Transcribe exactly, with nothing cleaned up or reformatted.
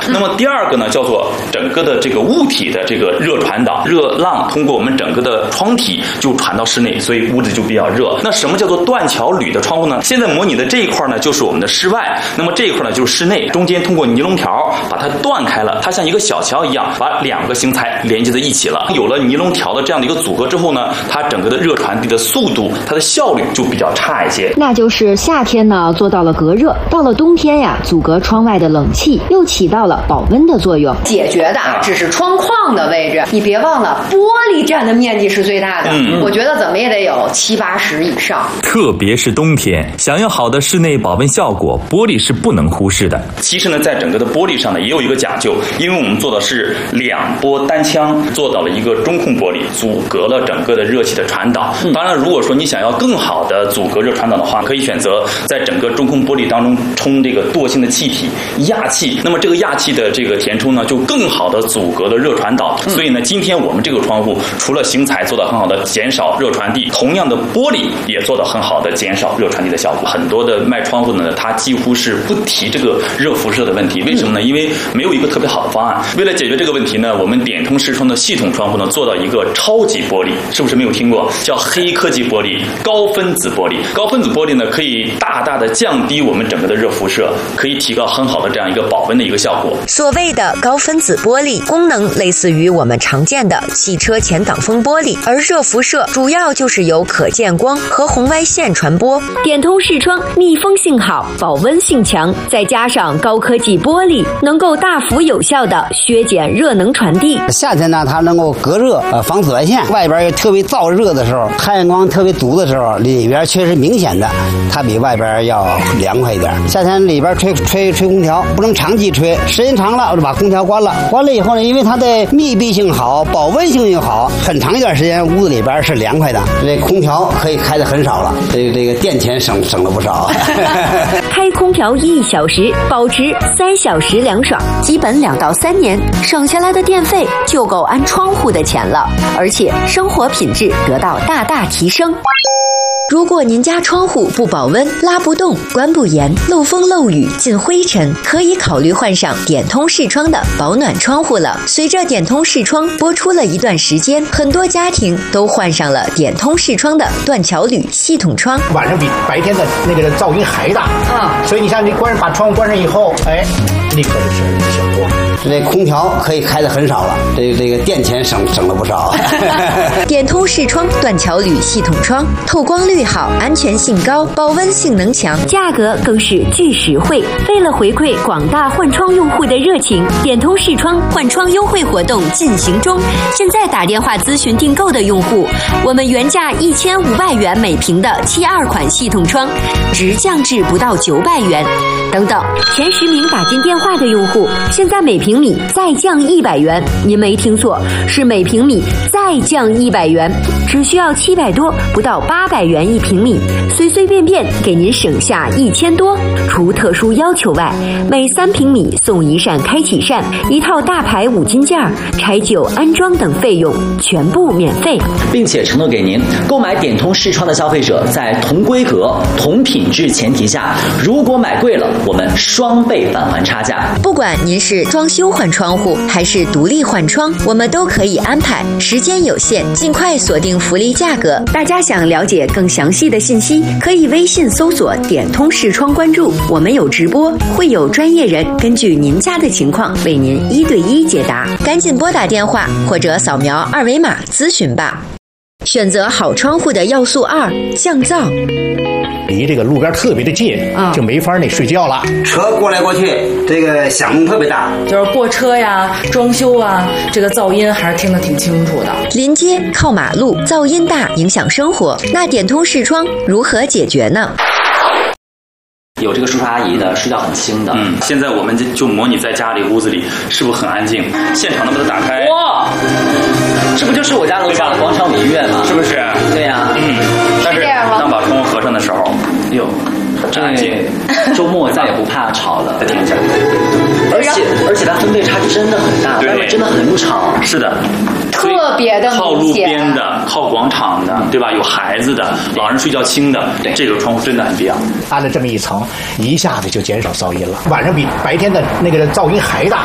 那么第二个呢，叫做整个的这个物体的这个热传导，热浪通过我们整个的窗体就传到室内，所以屋子就比较热。那什么叫做断桥铝的窗户呢？现在模拟的这一块呢，就是我们的室外，那么这一块呢就是室内，中间通过尼龙条把它断开了，它像一个小桥一样，把两个型材连接在一起了。有了尼龙条的这样的一个组合之后呢，它整个的热传递的速度，它的效率就比较差一些。 那就是夏天呢做到了隔热，到了冬天呀，阻隔窗外的冷气，又起到了保温的作用。 解决的只是窗框的位置，你别忘了玻璃占的面积是最大的，嗯、我觉得怎么也得有七八十以上。 特别是冬天，想要好的室内保温效果，玻璃是不能忽视的。 其实呢，在整个的玻璃上呢，也有一个讲究，因为我们做的是两波单腔，做到了一个中控玻璃，阻隔了整个的热气的传导。嗯、当然，如果说你想要更好的阻隔热传导的话，可以选择在整个中控玻璃当中充这个惰性的气体氩气。那么这个氩气的这个填充呢，就更好的阻隔了热传导。嗯、所以呢，今天我们这个窗户除了型材做得很好的减少热传递，同样的玻璃也做得很好的减少热传递的效果。很多的卖窗户呢，它几乎是不提这个热辐射的问题。为什么呢？因为没有一个特别好的方案。为了解决这个问题呢，我们点通视窗的系统窗户呢，做到一个超级玻璃，是不是没有听过？叫黑科技玻璃、高分子玻璃。高分子玻璃呢，可以大大的降低我们整个的热辐射，可以提高很好的这样一个保温的一个效果。 所谓的高分子玻璃，功能类似于我们常见的汽车前挡风玻璃，而热辐射主要就是由可见光和红外线传播。 点通视窗密封性好，保温性强，再加上高科技玻璃，能够大幅有效的削减热能传递。 夏天呢，它能够隔热，呃，防紫外线。外边特别燥热的时候，太阳光特别足的时候，里边确实明显的，它比外边要凉快一点。夏天里边吹吹吹空调，不能长期吹，时间长了我就把空调关了。关了以后呢，因为它的密闭性好，保温性又好，很长一段时间屋子里边是凉快的。这空调可以开的很少了，这个这个电钱省省了不少。 开空调一小时，保持三小时凉爽，基本两到三年，省下来的电费就够安窗户的钱了，而且生活品质得到大大提升。如果您家窗户不保温、拉不动、关不严、漏风漏雨、进灰尘，可以考虑换上点通视窗的保暖窗户了。随着点通视窗播出了一段时间，很多家庭都换上了点通视窗的断桥铝系统窗。 晚上比白天的那个噪音还大啊！所以你像你关把窗户关上以后，哎，立刻就省省多。 这空调可以开的很少了，这个这个电钱省省了不少。 点通视窗断桥铝系统窗，透光率好，安全性高，保温性能强，价格更是巨实惠。为了回馈广大换窗用户的热情，点通视窗换窗优惠活动进行中。现在打电话咨询订购的用户，我们原价一千五百元每平的七二款系统窗，直降至不到九百元。等等，前十名打进电话的用户，现在每平米再降一百元。您没听错，是每平米再降一百元，只需要七百多，不到八百元一平米，随随便便给您省下一千多。除特殊要求外，每三平米送一扇开启扇，一套大牌五金件，拆旧安装等费用全部免费， 并且承诺给您购买点通视窗的消费者，在同规格、同品质前提下，如果买贵了，我们双倍返还差价。 不管您是装修换窗户还是独立换窗，我们都可以安排。时间有限，尽快锁定福利价格。大家想了解更详细的信息，可以微信搜索点通视窗关注，我们有直播，会有专业人根据您家的情况为您一对一解答。赶紧拨打电话或者扫描二维码咨询吧。选择好窗户的要素二：降噪。 离这个路边特别的近啊，就没法那睡觉了。 车过来过去，这个响动特别大， 就是过车呀、装修啊，这个噪音还是听得挺清楚的。 临街靠马路，噪音大，影响生活。那点通视窗如何解决呢？ 有这个叔叔阿姨的睡觉很轻的， 嗯，现在我们就模拟在家里屋子里是不是很安静？现场的把它打开， 哇，这不就是我家楼下的广场舞音乐吗？ 是不是？ 对呀、啊， 嗯。但是当把窗户合上的时候，哎呦，真安静。 周末再也不怕吵了， 再听一下。 而且而且它分贝差真的很大，外面真的很吵。 是的。 特别的靠路边的、靠广场的，对吧？有孩子的、老人睡觉轻的，这个窗户真的很必要。 安了这么一层，一下子就减少噪音了。晚上比白天的那个噪音还大。